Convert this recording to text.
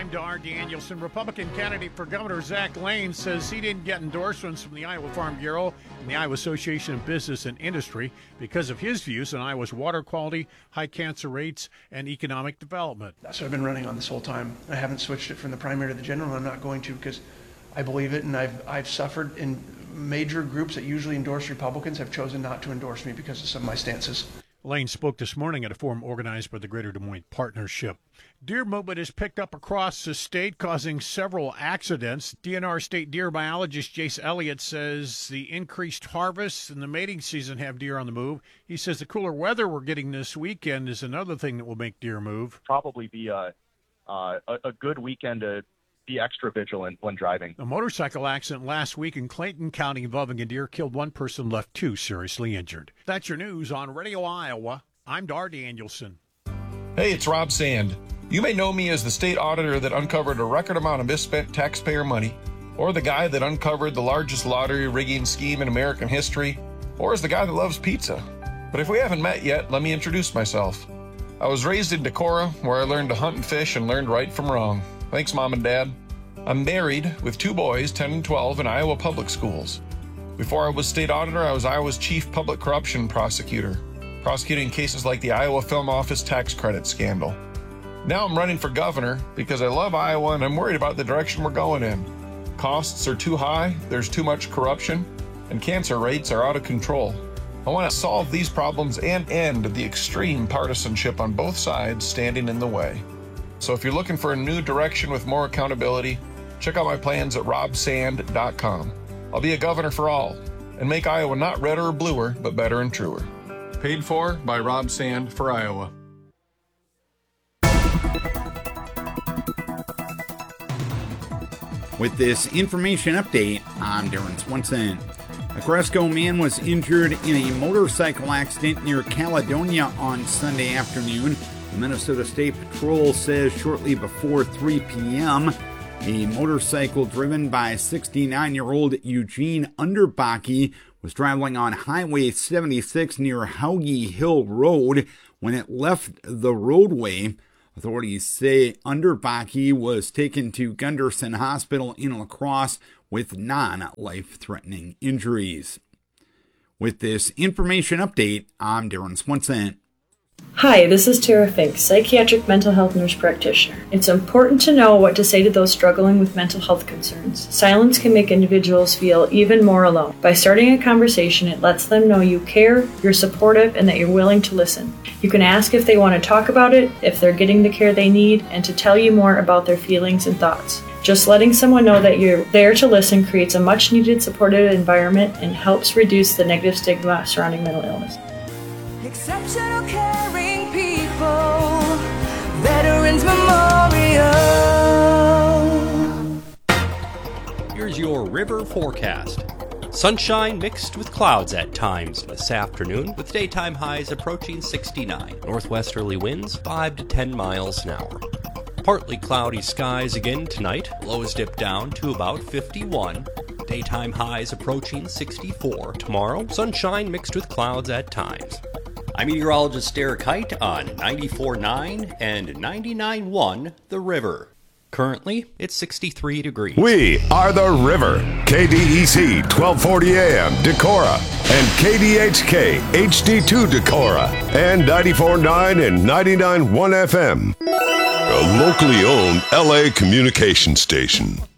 I'm Dar Danielson. Republican candidate for governor Zach Lane says he didn't get endorsements from the Iowa Farm Bureau and the Iowa Association of Business and Industry because of his views on Iowa's water quality, high cancer rates, and economic development. That's what I've been running on this whole time. I haven't switched it from the primary to the general, and I'm not going to because I believe it, and I've suffered in major groups that usually endorse Republicans have chosen not to endorse me because of some of my stances. Lane spoke this morning at a forum organized by the Greater Des Moines Partnership. Deer movement is picked up across the state, causing several accidents. DNR state deer biologist Jace Elliott says the increased harvests and the mating season have deer on the move. He says the cooler weather we're getting this weekend is another thing that will make deer move. Probably be a good weekend to be extra vigilant when driving. A motorcycle accident last week in Clayton County involving a deer killed one person, left two seriously injured. That's your news on Radio Iowa. I'm Dar Danielson. Hey, it's Rob Sand. You may know me as the state auditor that uncovered a record amount of misspent taxpayer money, or the guy that uncovered the largest lottery rigging scheme in American history, or as the guy that loves pizza. But if we haven't met yet, let me introduce myself. I was raised in Decorah, where I learned to hunt and fish and learned right from wrong. Thanks, Mom and Dad. I'm married with two boys, 10 and 12, in Iowa public schools. Before I was state auditor, I was Iowa's chief public corruption prosecutor, prosecuting cases like the Iowa Film Office tax credit scandal. Now I'm running for governor because I love Iowa and I'm worried about the direction we're going in. Costs are too high, there's too much corruption, and cancer rates are out of control. I want to solve these problems and end the extreme partisanship on both sides standing in the way. So if you're looking for a new direction with more accountability, check out my plans at robsand.com. I'll be a governor for all and make Iowa not redder or bluer, but better and truer. Paid for by Rob Sand for Iowa. With this information update, I'm Darren Swenson. A Cresco man was injured in a motorcycle accident near Caledonia on Sunday afternoon. The Minnesota State Patrol says shortly before 3 p.m., a motorcycle driven by 69-year-old Eugene Underbaki was traveling on Highway 76 near Hauge Hill Road when it left the roadway. Authorities say Underbaki was taken to Gunderson Hospital in La Crosse with non-life-threatening injuries. With this information update, I'm Darren Swenson. Hi, this is Tara Fink, psychiatric mental health nurse practitioner. It's important to know what to say to those struggling with mental health concerns. Silence can make individuals feel even more alone. By starting a conversation, it lets them know you care, you're supportive, and that you're willing to listen. You can ask if they want to talk about it, if they're getting the care they need, and to tell you more about their feelings and thoughts. Just letting someone know that you're there to listen creates a much-needed supportive environment and helps reduce the negative stigma surrounding mental illness. Exceptional caring people, Veterans Memorial. Here's your river forecast. Sunshine mixed with clouds at times this afternoon, with daytime highs approaching 69. Northwesterly winds 5 to 10 miles an hour. Partly cloudy skies again tonight. Lows dip down to about 51. Daytime highs approaching 64. Tomorrow, sunshine mixed with clouds at times. I'm meteorologist Derek Height on 94.9 and 99.1 The River. Currently, it's 63 degrees. We are The River. KDEC 1240 AM Decorah and KDHK HD2 Decorah and 94.9 and 99.1 FM. A locally owned LA communication station.